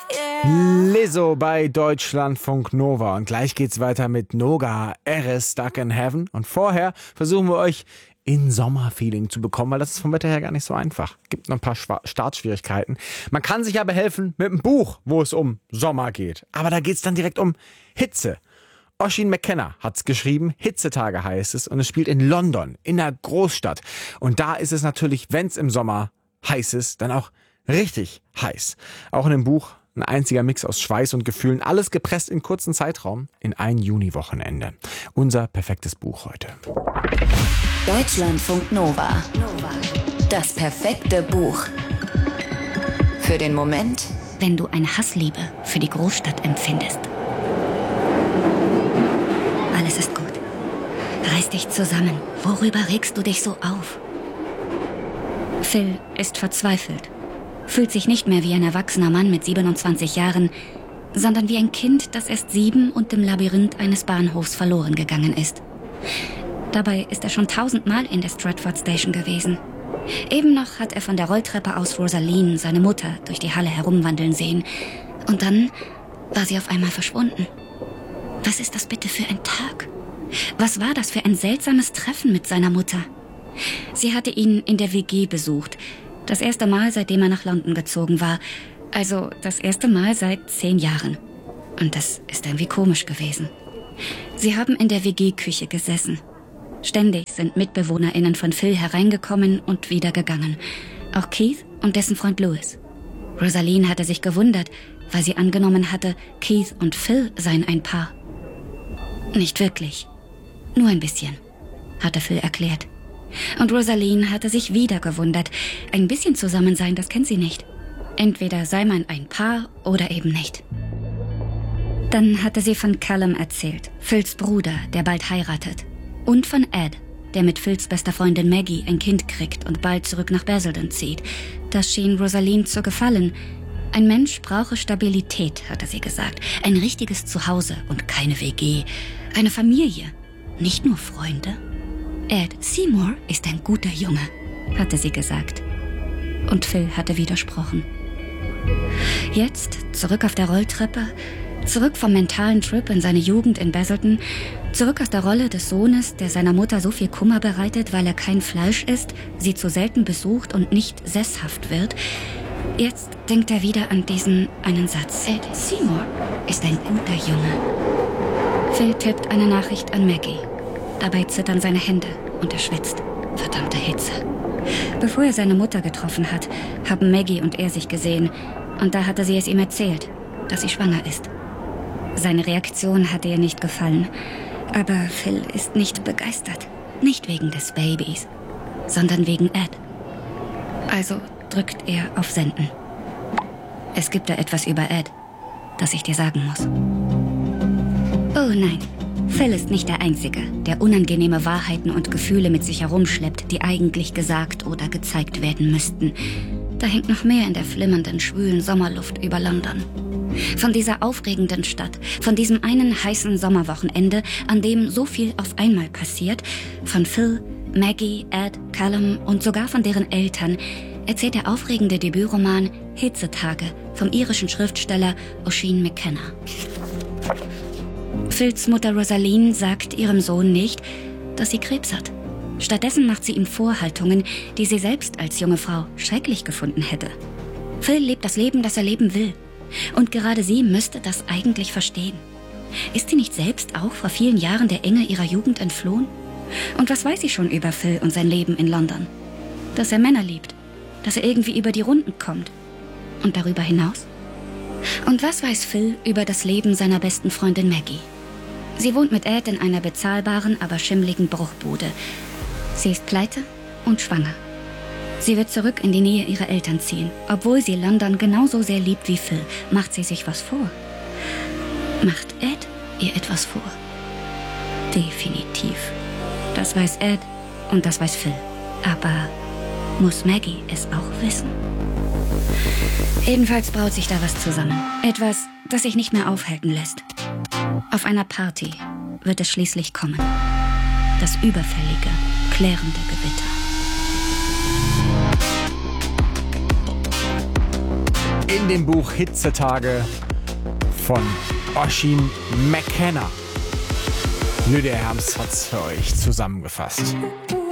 Lizzo bei Deutschlandfunk Nova. Und gleich geht's weiter mit Noga, Eres, Stuck in Heaven. Und vorher versuchen wir euch in Sommerfeeling zu bekommen, weil das ist vom Wetter her gar nicht so einfach. Gibt noch ein paar Startschwierigkeiten. Man kann sich aber helfen mit einem Buch, wo es um Sommer geht. Aber da geht's dann direkt um Hitze. Oisin McKenna hat's geschrieben, Hitzetage heißt es, und es spielt in London, in einer Großstadt. Und da ist es natürlich, wenn's im Sommer heiß ist, dann auch richtig heiß. Auch in dem Buch ein einziger Mix aus Schweiß und Gefühlen, alles gepresst in kurzen Zeitraum in ein Juni-Wochenende. Unser perfektes Buch heute. Deutschlandfunk Nova. Das perfekte Buch. Für den Moment, wenn du eine Hassliebe für die Großstadt empfindest. Alles ist gut. Reiß dich zusammen. Worüber regst du dich so auf? Phil ist verzweifelt. Fühlt sich nicht mehr wie ein erwachsener Mann mit 27 Jahren, sondern wie ein Kind, das erst 7 und im Labyrinth eines Bahnhofs verloren gegangen ist. Dabei ist er schon 1000-mal in der Stratford Station gewesen. Eben noch hat er von der Rolltreppe aus Rosaline, seine Mutter, durch die Halle herumwandeln sehen. Und dann war sie auf einmal verschwunden. Was ist das bitte für ein Tag? Was war das für ein seltsames Treffen mit seiner Mutter? Sie hatte ihn in der WG besucht. Das erste Mal, seitdem er nach London gezogen war. Also das erste Mal seit 10 Jahren. Und das ist irgendwie komisch gewesen. Sie haben in der WG-Küche gesessen. Ständig sind MitbewohnerInnen von Phil hereingekommen und wieder gegangen. Auch Keith und dessen Freund Louis. Rosaline hatte sich gewundert, weil sie angenommen hatte, Keith und Phil seien ein Paar. Nicht wirklich. Nur ein bisschen, hatte Phil erklärt. Und Rosaline hatte sich wieder gewundert. Ein bisschen zusammen sein, das kennt sie nicht. Entweder sei man ein Paar oder eben nicht. Dann hatte sie von Callum erzählt, Phils Bruder, der bald heiratet. Und von Ed, der mit Phils bester Freundin Maggie ein Kind kriegt und bald zurück nach Basildon zieht. Das schien Rosaline zu gefallen. Ein Mensch brauche Stabilität, hatte sie gesagt. Ein richtiges Zuhause und keine WG. Eine Familie, nicht nur Freunde. Ed Seymour ist ein guter Junge, hatte sie gesagt. Und Phil hatte widersprochen. Jetzt, zurück auf der Rolltreppe, zurück vom mentalen Trip in seine Jugend in Basildon, zurück aus der Rolle des Sohnes, der seiner Mutter so viel Kummer bereitet, weil er kein Fleisch isst, sie zu selten besucht und nicht sesshaft wird. Jetzt denkt er wieder an diesen einen Satz. Ed Seymour ist ein guter Junge. Phil tippt eine Nachricht an Maggie. Dabei zittern seine Hände und er schwitzt. Verdammte Hitze. Bevor er seine Mutter getroffen hat, haben Maggie und er sich gesehen. Und da hatte sie es ihm erzählt, dass sie schwanger ist. Seine Reaktion hatte ihr nicht gefallen. Aber Phil ist nicht begeistert. Nicht wegen des Babys, sondern wegen Ed. Also drückt er auf Senden. Es gibt da etwas über Ed, das ich dir sagen muss. Oh nein. Phil ist nicht der Einzige, der unangenehme Wahrheiten und Gefühle mit sich herumschleppt, die eigentlich gesagt oder gezeigt werden müssten. Da hängt noch mehr in der flimmernden, schwülen Sommerluft über London. Von dieser aufregenden Stadt, von diesem einen heißen Sommerwochenende, an dem so viel auf einmal passiert, von Phil, Maggie, Ed, Callum und sogar von deren Eltern, erzählt der aufregende Debütroman Hitzetage vom irischen Schriftsteller Oisin McKenna. Phils Mutter Rosaline sagt ihrem Sohn nicht, dass sie Krebs hat. Stattdessen macht sie ihm Vorhaltungen, die sie selbst als junge Frau schrecklich gefunden hätte. Phil lebt das Leben, das er leben will. Und gerade sie müsste das eigentlich verstehen. Ist sie nicht selbst auch vor vielen Jahren der Enge ihrer Jugend entflohen? Und was weiß sie schon über Phil und sein Leben in London? Dass er Männer liebt, dass er irgendwie über die Runden kommt. Und darüber hinaus? Und was weiß Phil über das Leben seiner besten Freundin Maggie? Sie wohnt mit Ed in einer bezahlbaren, aber schimmligen Bruchbude. Sie ist pleite und schwanger. Sie wird zurück in die Nähe ihrer Eltern ziehen. Obwohl sie London genauso sehr liebt wie Phil, macht sie sich was vor. Macht Ed ihr etwas vor? Definitiv. Das weiß Ed und das weiß Phil. Aber muss Maggie es auch wissen? Jedenfalls braut sich da was zusammen. Etwas, das sich nicht mehr aufhalten lässt. Auf einer Party wird es schließlich kommen. Das überfällige, klärende Gewitter. in dem Buch Hitzetage von Oisin McKenna. Lydia Herms hat's für euch zusammengefasst.